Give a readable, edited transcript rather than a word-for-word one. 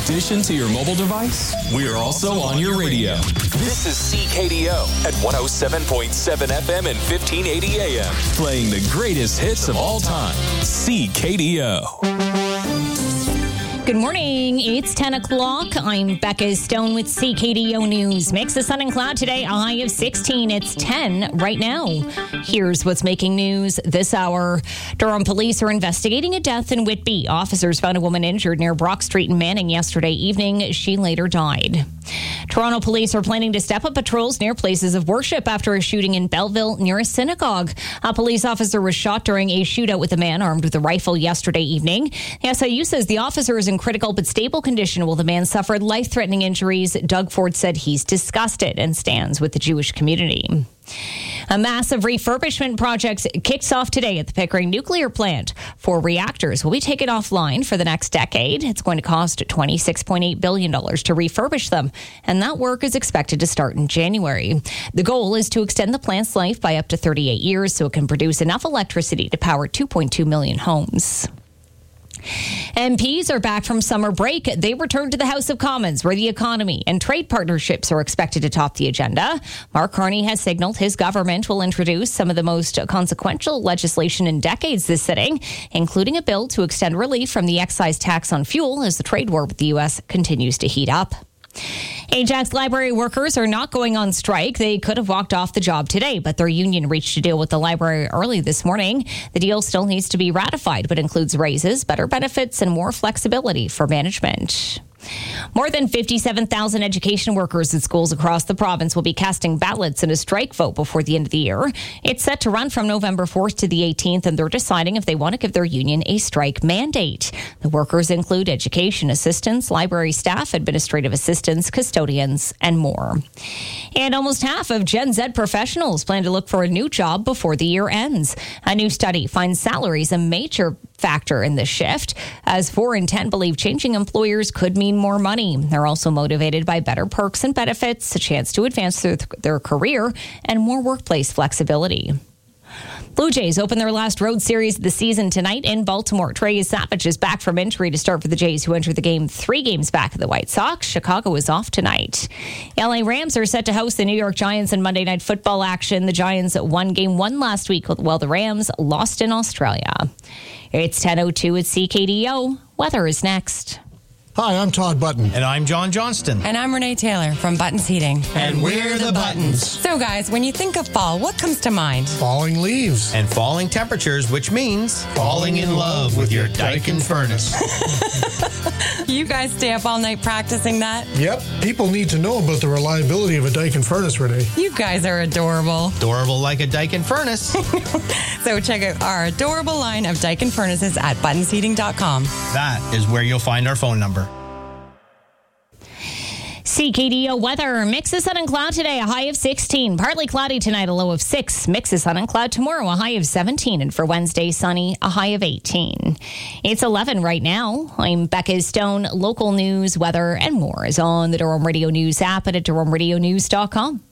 addition to your mobile device, we are also on your radio. This is CKDO at 107.7 FM and 1580 AM. Playing the greatest hits of all time. CKDO. Good morning. It's 10 o'clock. I'm Becca Stone with CKDO News. Mix of sun and cloud today, a high of 16. It's 10 right now. Here's what's making news this hour. Durham police are investigating a death in Whitby. Officers found a woman injured near Brock Street in Manning yesterday evening. She later died. Toronto police are planning to step up patrols near places of worship after a shooting in Belleville near a synagogue. A police officer was shot during a shootout with a man armed with a rifle yesterday evening. The SIU says the officer is in critical but stable condition while the man suffered life-threatening injuries. Doug Ford said he's disgusted and stands with the Jewish community. A massive refurbishment project kicks off today at the Pickering Nuclear Plant. 4 reactors will be taken offline for the next decade. It's going to cost $26.8 billion to refurbish them, and that work is expected to start in January. The goal is to extend the plant's life by up to 38 years so it can produce enough electricity to power 2.2 million homes. MPs are back from summer break. They returned to the House of Commons, where the economy and trade partnerships are expected to top the agenda. Mark Carney has signaled his government will introduce some of the most consequential legislation in decades this sitting, including a bill to extend relief from the excise tax on fuel as the trade war with the U.S. continues to heat up. Ajax library workers are not going on strike. They could have walked off the job today, but their union reached a deal with the library early this morning. The deal still needs to be ratified, but includes raises, better benefits, and more flexibility for management. More than 57,000 education workers at schools across the province will be casting ballots in a strike vote before the end of the year. It's set to run from November 4th to the 18th, and they're deciding if they want to give their union a strike mandate. The workers include education assistants, library staff, administrative assistants, custodians, and more. And almost half of Gen Z professionals plan to look for a new job before the year ends. A new study finds salaries a major factor in this shift, as 4 in 10 believe changing employers could mean more money. They're also motivated by better perks and benefits, a chance to advance through their career, and more workplace flexibility. Blue Jays open their last road series of the season tonight in Baltimore. Trey Savage is back from injury to start for the Jays, who entered the game 3 games back of the White Sox. Chicago is off tonight. LA Rams are set to host the New York Giants in Monday Night Football action. The Giants won Game 1 last week, while the Rams lost in Australia. It's 10:02 at CKDO. Weather is next. Hi, I'm Todd Button. And I'm John Johnston. And I'm Renee Taylor from Buttons Heating. And we're the Buttons. So guys, when you think of fall, what comes to mind? Falling leaves. And falling temperatures, which means falling in love with your Daikin furnace. You guys stay up all night practicing that? Yep. People need to know about the reliability of a Daikin furnace, Renee. You guys are adorable. Adorable like a Daikin furnace. So check out our adorable line of Daikin furnaces at buttonsheating.com. That is where you'll find our phone number. CKDO weather. Mix of sun and cloud today, a high of 16. Partly cloudy tonight, a low of 6. Mix of sun and cloud tomorrow, a high of 17. And for Wednesday, sunny, a high of 18. It's 11 right now. I'm Becca Stone. Local news, weather, and more is on the Durham Radio News app and at durhamradionews.com.